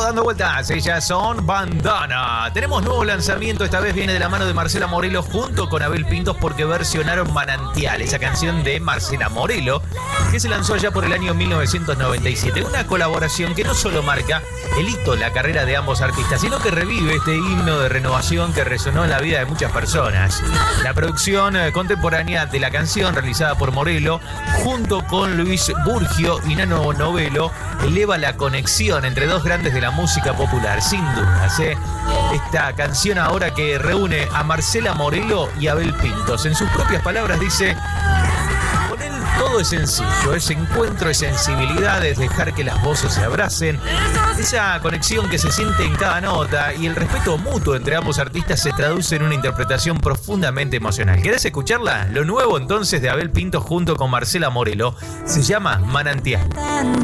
Sigo dando vueltas, ellas son Bandana. Tenemos nuevo lanzamiento, esta vez viene de la mano de Marcela Morelo junto con Abel Pintos porque versionaron Manantial, esa canción de Marcela Morelo que se lanzó allá por el año 1997. Una colaboración que no solo marca el hito en la carrera de ambos artistas, sino que revive este himno de renovación que resonó en la vida de muchas personas. La producción contemporánea de la canción, realizada por Morelo, junto con Luis Burgio y Nano Novelo, eleva la conexión entre dos grandes de la música popular, sin dudas. Esta canción ahora que reúne a Marcela Morelo y Abel Pintos. En sus propias palabras dice: con él todo es sencillo, es encuentro de sensibilidades, dejar que las voces se abracen, esa conexión que se siente en cada nota y el respeto mutuo entre ambos artistas se traduce en una interpretación profundamente emocional. ¿Querés escucharla? Lo nuevo entonces de Abel Pintos junto con Marcela Morelo se llama Manantial.